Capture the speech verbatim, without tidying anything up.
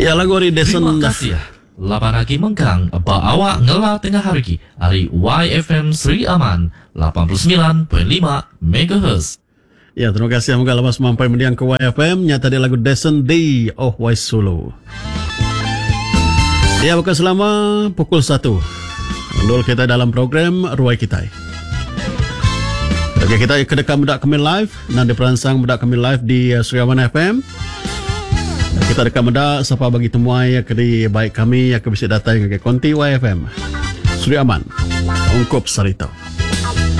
Ya, lagu hari Deson. Terima kasih ya. Lapan lagi mengkang, ba awak ngela tengah hari ki, hari Y F M Sri Aman, lapan puluh sembilan perpuluhan lima megahertz. Ya, terima kasih Moga lepas mampai mendiang ke Y F M. Nyata dia lagu Deson Day of Y Solo. Ya, bukan selama pukul satu. Dulu kita dalam program Ruai Kita. Oke, kita kedekat Budak Kami Live. Nanti peransang Budak Kami Live di uh, Sri Aman F M. Kita dekat Budak, siapa bagi temuai ya, kedi baik kami yang bisa datang ke konti Y F M Sri Aman. Ungkup Sarito.